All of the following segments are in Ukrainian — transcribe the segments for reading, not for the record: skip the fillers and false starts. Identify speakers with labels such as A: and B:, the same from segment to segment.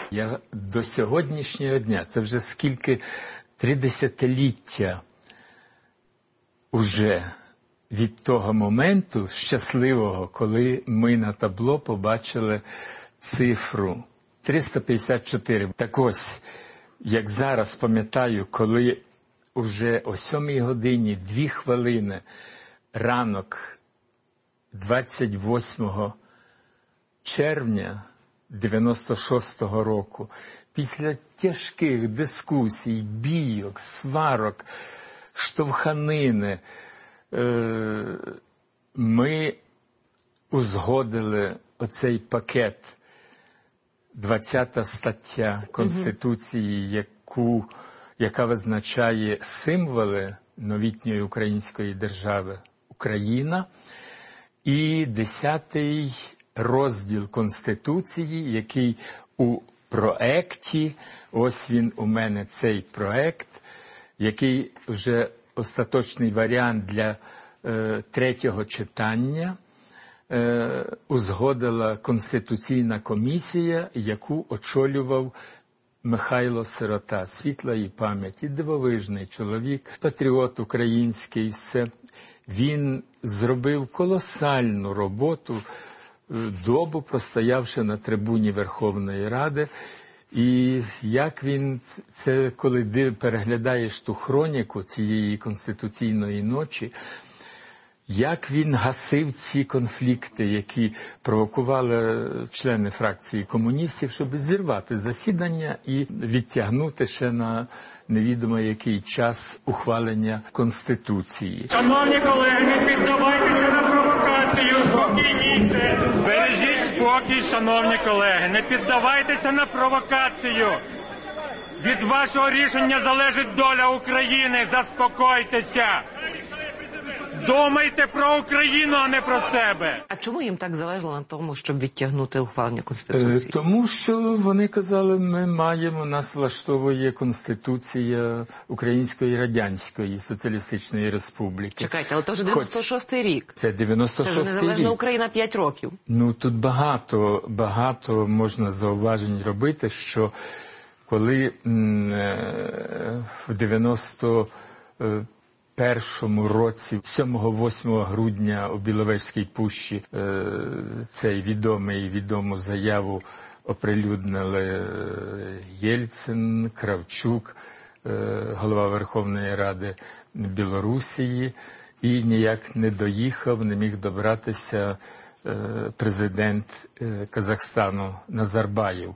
A: Я до сьогоднішнього дня, це вже скільки, 3 десятиліття уже від того моменту щасливого, коли ми на табло побачили цифру 354. Так ось, як зараз пам'ятаю, коли уже о 7 годині 2 хвилини ранок 28 червня 96-го року, після тяжких дискусій, бійок, сварок, штовханини, ми узгодили оцей пакет, 20 стаття Конституції, яка визначає символи новітньої української держави Україна, і 10-й розділ Конституції, який у проекті, ось він у мене цей проект, який вже остаточний варіант для 3-го читання, узгодила Конституційна комісія, яку очолював Михайло Сирота, світлої пам'яті, дивовижний чоловік, патріот український, все. Він зробив колосальну роботу, добу простоявши на трибуні Верховної Ради. І як він, це коли переглядаєш ту хроніку цієї конституційної ночі, як він гасив ці конфлікти, які провокували члени фракції комуністів, щоб зірвати засідання і відтягнути ще на невідомо який час ухвалення Конституції.
B: Шановні колеги, не піддавайтеся на провокацію, спокійніше. Бережіть спокій, шановні колеги, не піддавайтеся на провокацію. Від вашого рішення залежить доля України, заспокойтеся. Думайте про Україну, а не про себе.
C: А чому їм так залежало на тому, щоб відтягнути ухвалення Конституції?
A: Тому що вони казали, ми маємо, нас влаштовує Конституція Української Радянської Соціалістичної Республіки.
C: Чекайте, але то вже 96-й рік.
A: Це 96-й рік.
C: Це незалежна Україна 5 років.
A: Ну, тут багато можна зауважень робити, що коли в 91-му році, 7-8 грудня у Біловежській пущі цей відому заяву оприлюднили Єльцин, Кравчук, голова Верховної Ради Білорусії, і ніяк не доїхав, не міг добратися президент Казахстану Назарбаєв.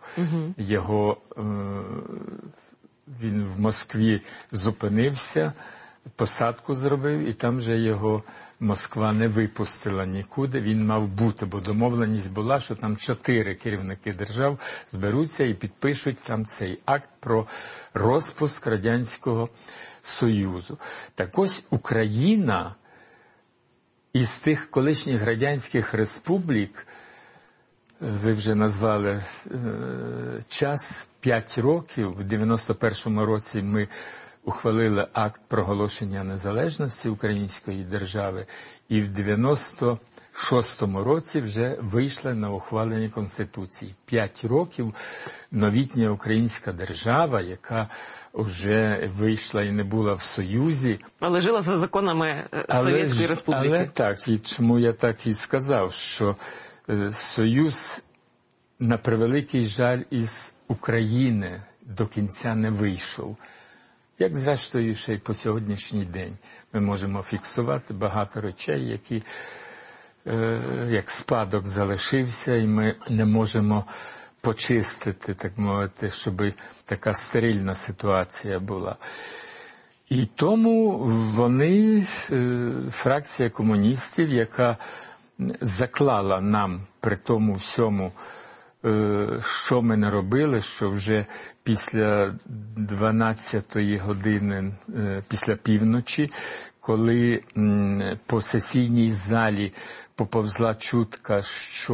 A: Він в Москві зупинився, посадку зробив, і там же його Москва не випустила нікуди. Він мав бути, бо домовленість була, що там 4 керівники держав зберуться і підпишуть там цей акт про розпуск Радянського Союзу. Так ось Україна із тих колишніх радянських республік, ви вже назвали час, 5 років, в 91-му році ми ухвалили акт проголошення незалежності української держави, і в 96-му році вже вийшли на ухвалення Конституції. 5 років новітня українська держава, яка вже вийшла і не була в Союзі.
C: Але жила за законами Совєтської Республіки.
A: Але так, і чому я так і сказав, що Союз, на превеликий жаль, із України до кінця не вийшов. Як зрештою ще й по сьогоднішній день ми можемо фіксувати багато речей, які як спадок залишився, і ми не можемо почистити, так мовити, щоб така стерильна ситуація була. І тому вони, фракція комуністів, яка заклала нам при тому всьому, що ми не робили, що вже після 12-ї години, після півночі, коли по сесійній залі поповзла чутка,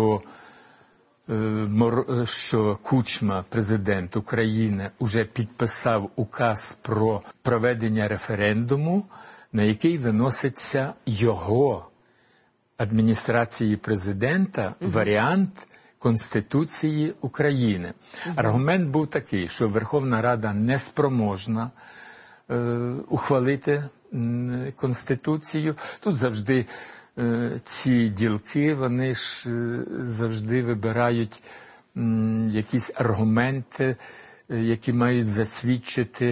A: що Кучма, президент України, уже підписав указ про проведення референдуму, на який виноситься його адміністрації президента варіант Конституції України. Аргумент був такий, що Верховна Рада не спроможна ухвалити Конституцію. Тут завжди ці ділки, вони ж завжди вибирають якісь аргументи, які мають засвідчити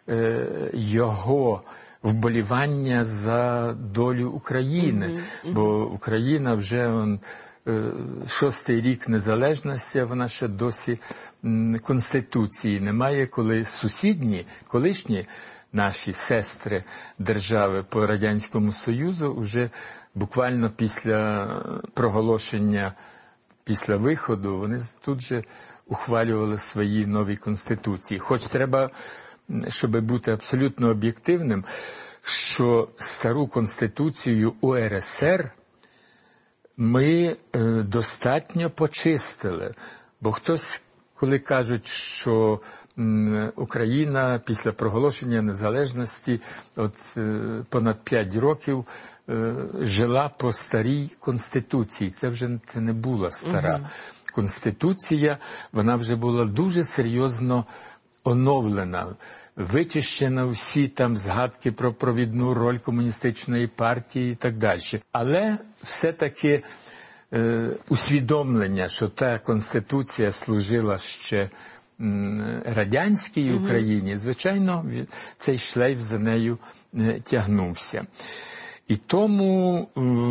A: його вболівання за долю України. Бо Україна вже 6-й рік незалежності, а вона ще досі Конституції немає, коли сусідні, колишні наші сестри держави по Радянському Союзу вже буквально після проголошення, після виходу, вони тут же ухвалювали свої нові конституції. Хоч треба, щоб бути абсолютно об'єктивним, що стару конституцію УРСР ми достатньо почистили. Бо хтось, коли кажуть, що Україна після проголошення незалежності понад 5 років жила по старій конституції. Це не була стара конституція, вона вже була дуже серйозно оновлена, вичищена всі там згадки про провідну роль комуністичної партії і так далі. Але все-таки усвідомлення, що та конституція служила ще радянській Україні, звичайно, цей шлейф за нею тягнувся. І тому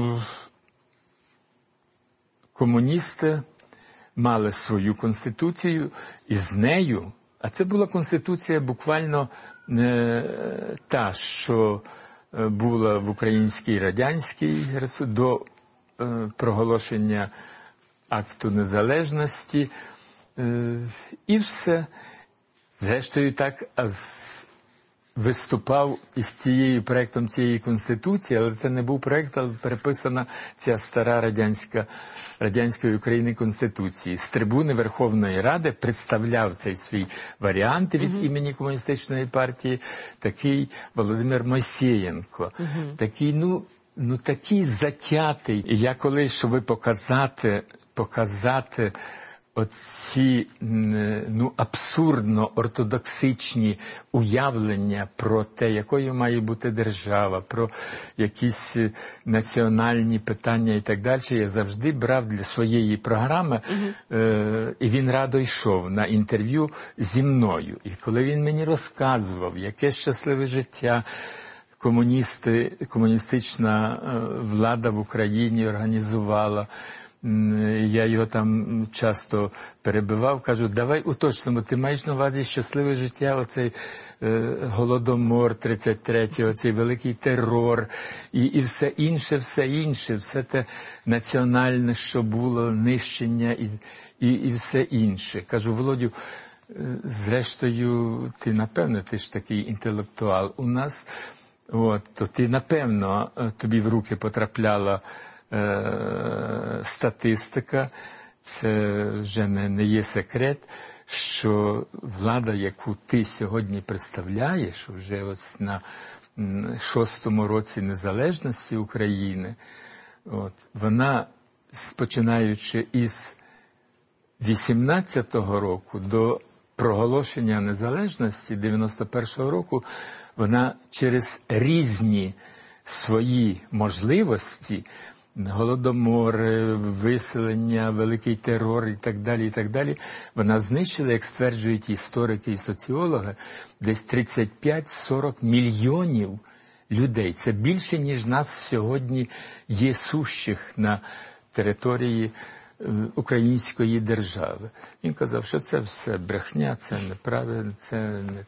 A: комуністи мали свою конституцію, і з нею, а це була конституція буквально та, що була в Українській Радянській до проголошення акту незалежності, і все. Зрештою, так виступав із проєктом цієї Конституції, але це не був проєкт, а переписана ця стара радянської України Конституції. З трибуни Верховної Ради представляв цей свій варіант від імені Комуністичної партії такий Володимир Мойсєєнко. Такий, такий затятий. І я колись, щоб показати оці абсурдно ортодоксичні уявлення про те, якою має бути держава, про якісь національні питання і так далі, я завжди брав для своєї програми, і він радо йшов на інтерв'ю зі мною. І коли він мені розказував, яке щасливе життя комуністична влада в Україні організувала, я його там часто перебивав, кажу, давай уточнимо, ти маєш на увазі щасливе життя, оцей Голодомор 33-й, оцей великий терор і все інше, все те національне, що було, нищення і все інше. Кажу, Володю, зрештою, ти ж такий інтелектуал у нас, то ти, напевно, тобі в руки потрапляла статистика, це вже не є секрет, що влада, яку ти сьогодні представляєш, вже ось на 6-му році незалежності України, вона, починаючи із 18-го року до проголошення незалежності 91-го року, вона через різні свої можливості, Голодомор, виселення, великий терор і так далі, вона знищила, як стверджують історики і соціологи, десь 35-40 мільйонів людей. Це більше, ніж нас сьогодні є сущих на території української держави. Він казав, що це все брехня, це неправильно, це не...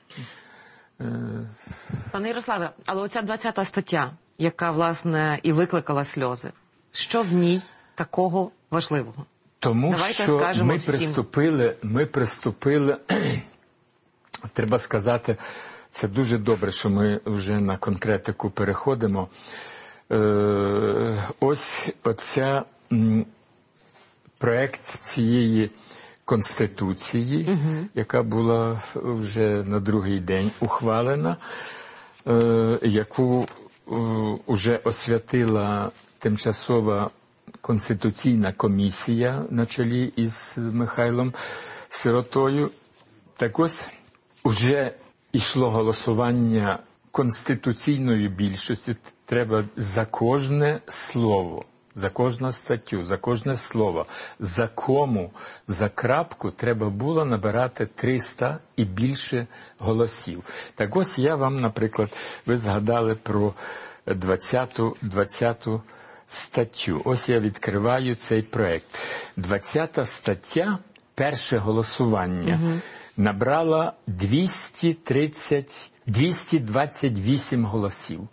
C: Пане Ярославе, але оця 20-та стаття, яка, власне, і викликала сльози, що в ній такого важливого?
A: Тому
C: давайте
A: що ми приступили, треба сказати, це дуже добре, що ми вже на конкретику переходимо. Ось оця проект цієї Конституції, яка була вже на другий день ухвалена, яку вже освятила тимчасова Конституційна комісія на чолі із Михайлом Сиротою. Так ось уже йшло голосування конституційною більшістю. Треба за кожне слово, за кожну статтю, за кожне слово, за кому, за крапку треба було набирати 300 і більше голосів. Так ось я вам, наприклад, ви згадали про 20-ту статтю. Ось я відкриваю цей проект. 20-та стаття, перше голосування, набрала 228 голосів.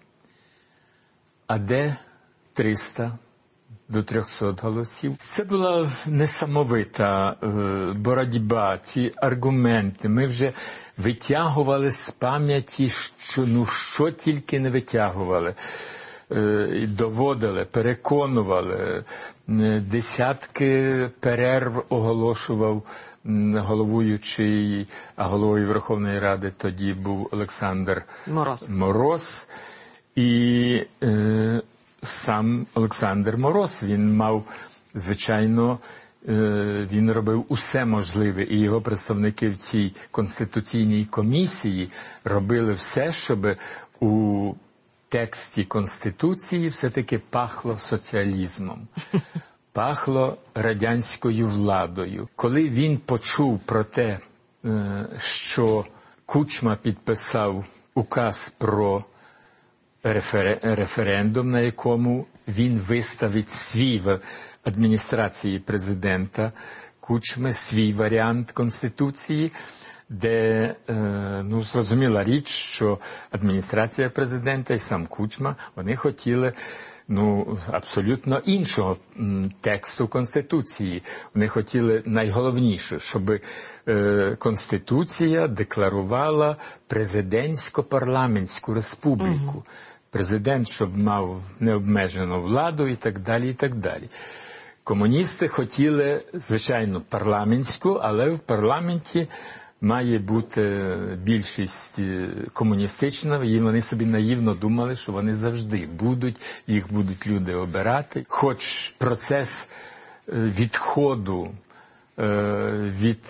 A: А де 300 до 300 голосів? Це була несамовита боротьба, ці аргументи. Ми вже витягували з пам'яті, що тільки не витягували. Доводили, переконували, десятки перерв оголошував головуючий, а головою Верховної Ради тоді був Олександр Мороз. І сам Олександр Мороз, він мав, звичайно, він робив усе можливе, і його представники в цій конституційній комісії робили все, щоб у тексті Конституції все-таки пахло соціалізмом, пахло радянською владою. Коли він почув про те, що Кучма підписав указ про референдум, на якому він виставить свій в адміністрації президента Кучми, свій варіант Конституції, де, зрозуміла річ, що адміністрація президента і сам Кучма, вони хотіли, абсолютно іншого тексту Конституції. Вони хотіли найголовніше, щоб Конституція декларувала президентсько-парламентську республіку. Президент, щоб мав необмежену владу і так далі, і так далі. Комуністи хотіли, звичайно, парламентську, але в парламенті має бути більшість комуністична, і вони собі наївно думали, що вони завжди їх будуть люди обирати. Хоч процес відходу від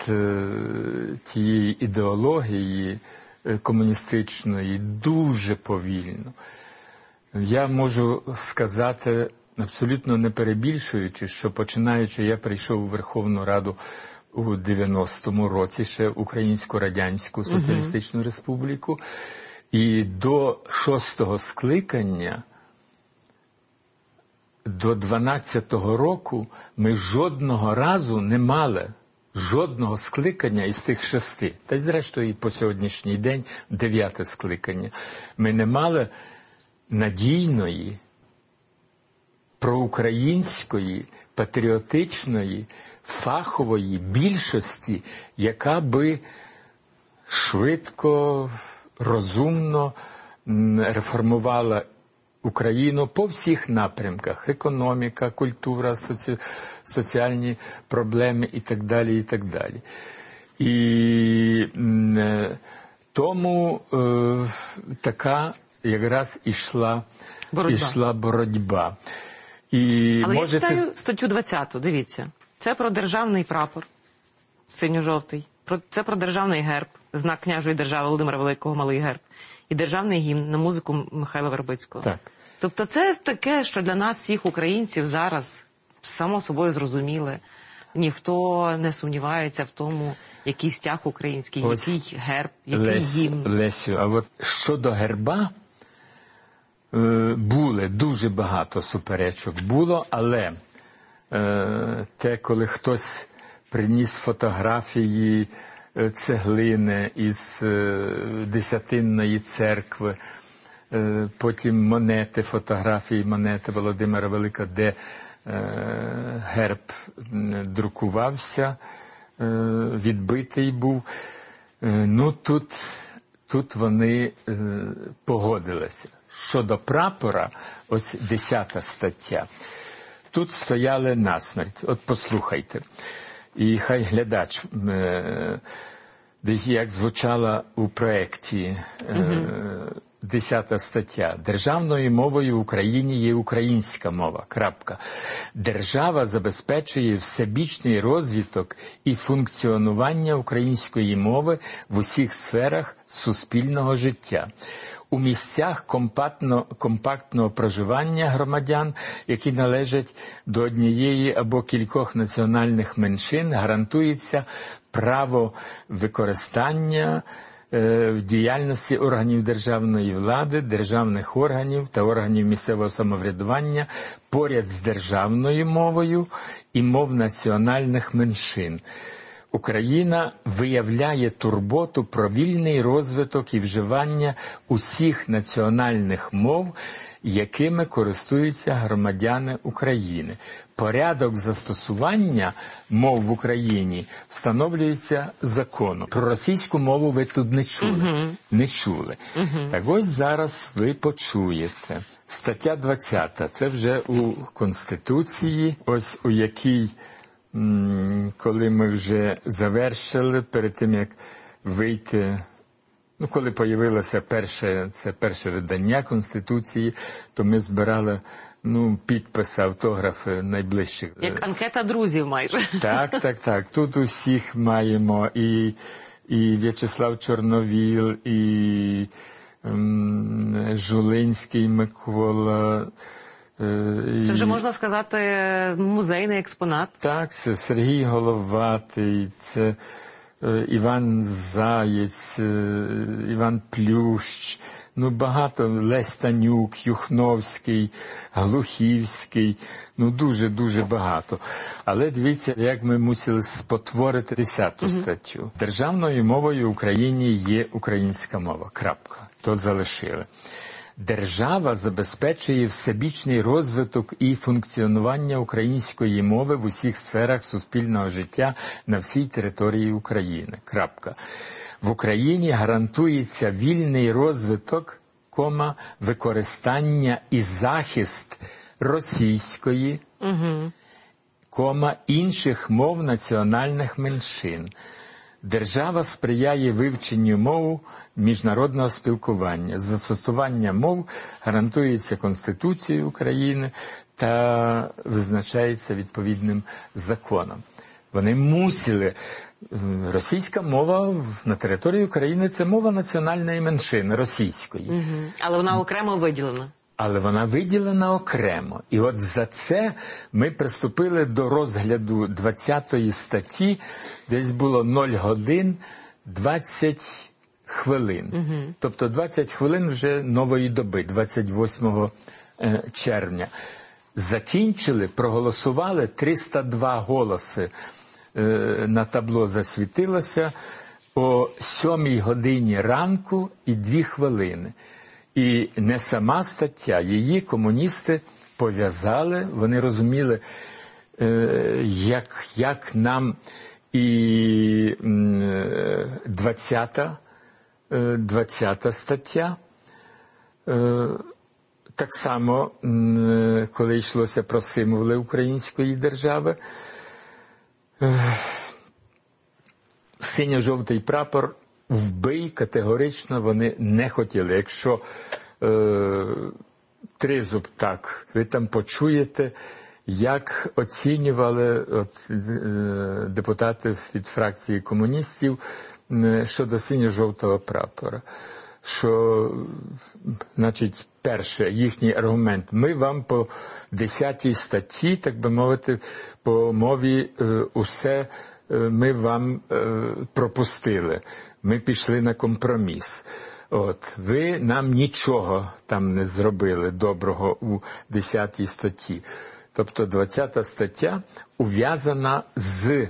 A: тієї ідеології комуністичної дуже повільно. Я можу сказати, абсолютно не перебільшуючи, що починаючи, я прийшов у Верховну Раду у 90-му році, ще Українську Радянську Соціалістичну Республіку, і до 6-го скликання, до 12-го року ми жодного разу не мали жодного скликання із тих 6, та й зрештою і по сьогоднішній день 9-те скликання. Ми не мали надійної, проукраїнської, патріотичної, фахової більшості, яка би швидко, розумно реформувала Україну по всіх напрямках: економіка, культура, соціальні проблеми і так далі, і так далі. І тому така якраз ішла боротьба.
C: Але я читаю статтю 20, дивіться. Це про державний прапор, синьо-жовтий, це про державний герб, знак княжої держави Володимира Великого, малий герб, і державний гімн на музику Михайла Вербицького.
A: Так.
C: Тобто це таке, що для нас, всіх українців, зараз само собою зрозуміле. Ніхто не сумнівається в тому, який стяг український, який герб, який гімн.
A: Лесю, а от щодо герба, були дуже багато суперечок було, але те, коли хтось приніс фотографії цеглини із Десятинної церкви, потім монети, фотографії монети Володимира Великого, де герб друкувався, відбитий був. Тут вони погодилися. Щодо прапора, ось 10-та стаття. Тут стояли насмерть. От послухайте. І хай глядач, як звучала у проєкті 10 стаття. Державною мовою в Україні є українська мова. Крапка. Держава забезпечує всебічний розвиток і функціонування української мови в усіх сферах суспільного життя. У місцях компактного проживання громадян, які належать до однієї або кількох національних меншин, гарантується право використання в діяльності органів державної влади, державних органів та органів місцевого самоврядування поряд з державною мовою і мов національних меншин. Україна виявляє турботу про вільний розвиток і вживання усіх національних мов, якими користуються громадяни України. Порядок застосування мов в Україні встановлюється законом. Про російську мову ви тут не чули. Не чули. Так ось зараз ви почуєте. Стаття 20. Це вже у Конституції, ось у якій, коли ми вже завершили, перед тим, як вийти, коли появилося перше видання Конституції, то ми збирали підписи, автографи найближчих.
C: Як анкета друзів майже.
A: Так. Тут усіх маємо. І В'ячеслав Чорновіл, і Жулинський Микола.
C: Це вже, можна сказати, музейний експонат.
A: Так, це Сергій Головатий, це Іван Заєць, Іван Плющ, багато, Лесь Танюк, Юхновський, Глухівський, дуже-дуже багато. Але дивіться, як ми мусили спотворити 10 статтю. Державною мовою в Україні є українська мова. Крапка. То залишили. Держава забезпечує всебічний розвиток і функціонування української мови в усіх сферах суспільного життя на всій території України. Крапка. В Україні гарантується вільний розвиток, використання і захист російської, інших мов національних меншин. Держава сприяє вивченню мов міжнародного спілкування. Застосування мов гарантується Конституцією України та визначається відповідним законом. Вони мусили. Російська мова на території України – це мова національної меншини, російської.
C: Але вона окремо виділена.
A: Але вона виділена окремо. І от за це ми приступили до розгляду 20 статті, десь було 0 годин 20 хвилин. Тобто 20 хвилин вже нової доби, 28 червня. Закінчили, проголосували 302 голоси. На табло засвітилося о 7 годині ранку і 2 хвилини. І не сама стаття, її комуністи пов'язали, вони розуміли, як нам і 20 стаття, так само, коли йшлося про символи української держави, синьо-жовтий прапор вбий категорично вони не хотіли. Якщо тризуб так, ви там почуєте, як оцінювали депутати від фракції комуністів щодо синьо-жовтого прапора. Що, значить, перше, їхній аргумент. Ми вам по 10 статті, так би мовити, по мові усе ми вам пропустили. Ми пішли на компроміс. Ви нам нічого там не зробили доброго у 10 статті. Тобто 20 стаття ув'язана з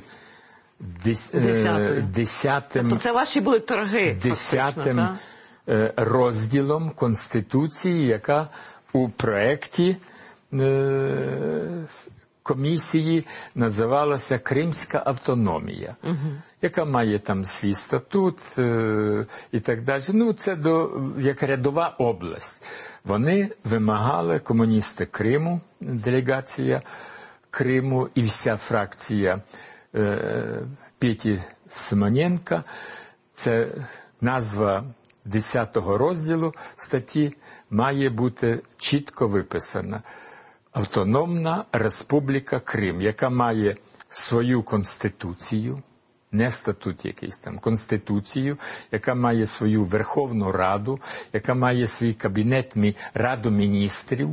A: 10.
C: Тобто це ваші були торги.
A: 10 розділом Конституції, яка у проекті комісії називалася Кримська автономія, яка має там свій статут і так далі. Це як рядова область. Вони вимагали, комуністи Криму, делегація Криму і вся фракція Петі Симоненка, це назва 10 розділу статті має бути чітко виписана Автономна Республіка Крим, яка має свою конституцію, не статут якийсь там, конституцію, яка має свою Верховну Раду, яка має свій кабінет, Раду міністрів.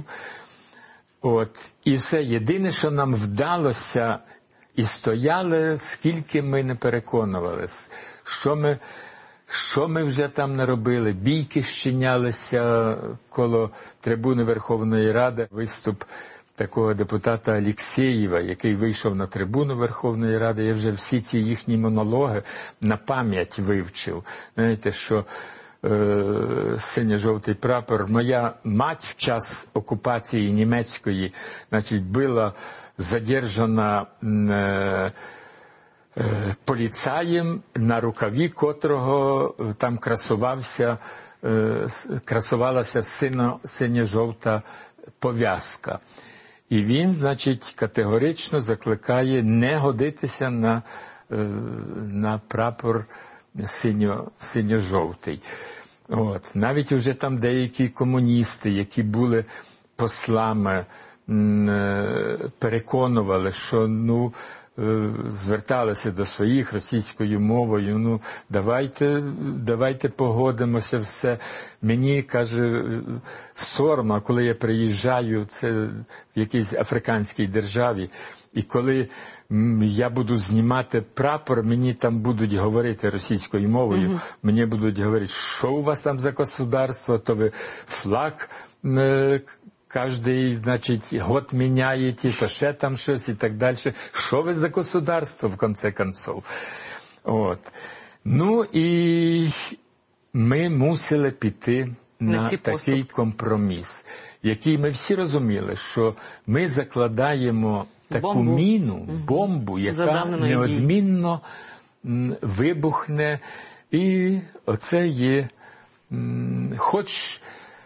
A: І все. Єдине, що нам вдалося, і стояли, скільки ми не переконувалися, що ми вже там не робили. Бійки щинялися коло трибуни Верховної Ради. Виступ такого депутата Алєксєєва, який вийшов на трибуну Верховної Ради. Я вже всі ці їхні монологи на пам'ять вивчив. Знаєте, що синьо-жовтий прапор. Моя мать в час окупації німецької, значить, була задержана поліцаєм, на рукаві котрого там красувалася синьо-жовта пов'язка. І він, значить, категорично закликає не годитися на прапор синьо-жовтий. Навіть вже там деякі комуністи, які були послами, переконували, що, зверталися до своїх російською мовою, давайте погодимося все. Мені, каже, соромно, коли я приїжджаю, це в якійсь африканській державі, і коли я буду знімати прапор, мені там будуть говорити російською мовою, мені будуть говорити, що у вас там за государство, то ви флаг кожний, значить, год міняєте, то ще там щось і так далі. Що ви за государство, в конце концов? І ми мусили піти на такий компроміс, який ми всі розуміли, що ми закладаємо таку бомбу, яка неодмінно вибухне. І оце є, хоч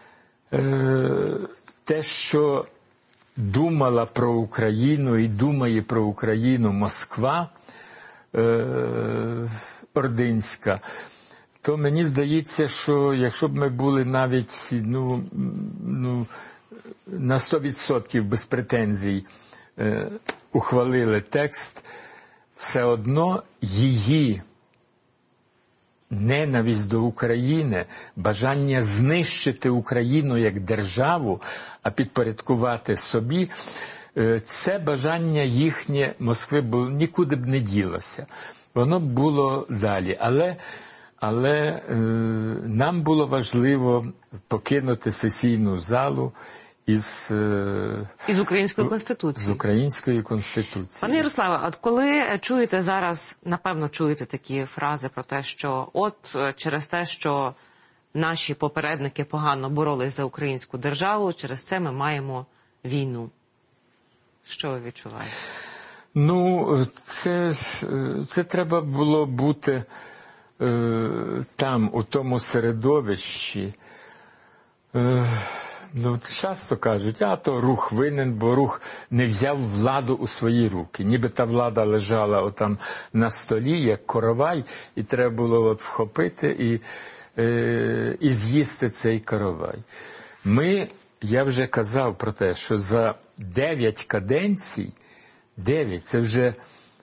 A: те, що думала про Україну і думає про Україну Москва ординська, то мені здається, що якщо б ми були навіть на 100% без претензій ухвалили текст, все одно її ненависть до України, бажання знищити Україну як державу, а підпорядкувати собі, це бажання їхнє Москви нікуди б не ділося. Воно б було далі. Але нам було важливо покинути сесійну залу із
C: Української Конституції.
A: З Української Конституції.
C: Пане Ярославе, от коли чуєте зараз, напевно, чуєте такі фрази про те, що через те, що наші попередники погано боролись за українську державу, через це ми маємо війну. Що ви відчуваєте?
A: Це треба було бути там, у тому середовищі. Часто кажуть, то рух винен, бо рух не взяв владу у свої руки. Ніби та влада лежала отам на столі, як коровай, і треба було вхопити і з'їсти цей коровай. Я вже казав про те, що за 9 каденцій, 9, це вже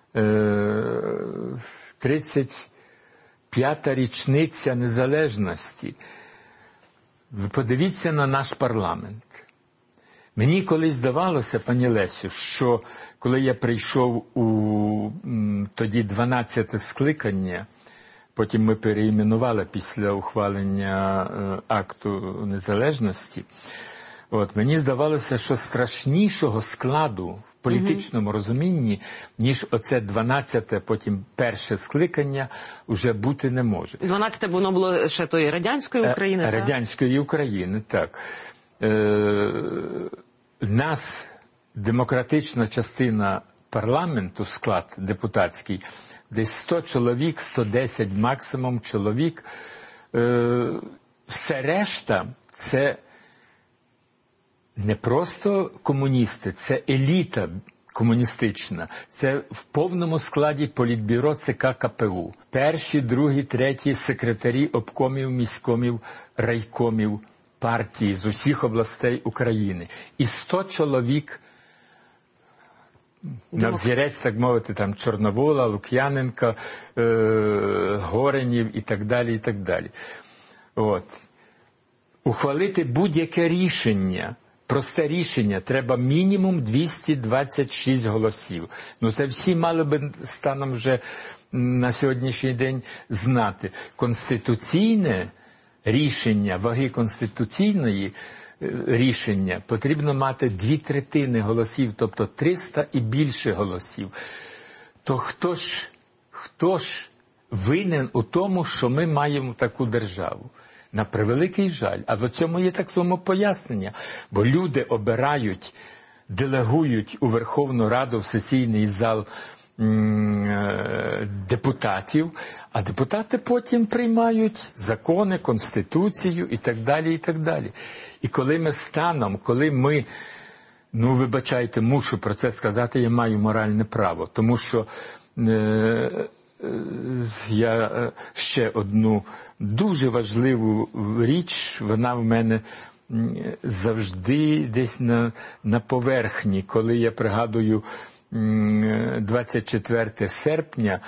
A: 35-та річниця незалежності. Ви подивіться на наш парламент. Мені колись здавалося, пані Лесю, що коли я прийшов у тоді 12-те скликання, потім ми переіменували після ухвалення акту незалежності, мені здавалося, що страшнішого складу в політичному розумінні, ніж оце 12-те, потім перше скликання, вже бути не може.
C: 12-те воно було ще тої радянської України, так?
A: Радянської України, так. Нас, демократична частина парламенту, склад депутатський, десь 100 чоловік, 110 максимум чоловік. Все решта – це не просто комуністи, це еліта комуністична. Це в повному складі Політбюро ЦК КПУ. Перші, другі, треті секретарі обкомів, міськомів, райкомів партії з усіх областей України. І 100 чоловік, на взірець, так мовити, там Чорновола, Лук'яненка, Горенів і так далі, і так далі. От. Ухвалити будь-яке рішення, просте рішення, треба мінімум 226 голосів. Ну, це всі мали би станом вже на сьогоднішній день знати. Конституційне рішення, ваги конституційної рішення потрібно мати 2/3 голосів, тобто 300 і більше голосів. То хто ж винен у тому, що ми маємо таку державу? На превеликий жаль. А до цього є так само пояснення. Бо люди обирають, делегують у Верховну Раду в сесійний зал депутатів, а депутати потім приймають закони, конституцію і так далі, і так далі. І коли ми, ну, вибачайте, мушу про це сказати, я маю моральне право, тому що я ще одну дуже важливу річ, вона в мене завжди десь на поверхні, коли я пригадую 24 серпня,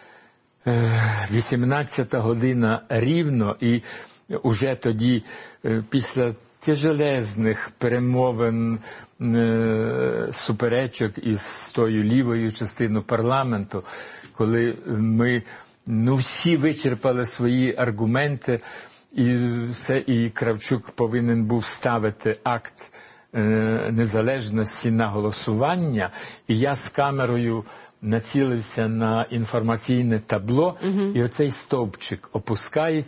A: 18 година рівно, і уже тоді, після тяжелезних перемовин, суперечок із тою лівою частиною парламенту, коли ми, ну, всі вичерпали свої аргументи, і Кравчук повинен був ставити акт незалежності на голосування, і я з камерою націлився на інформаційне табло, і оцей стовпчик опускається.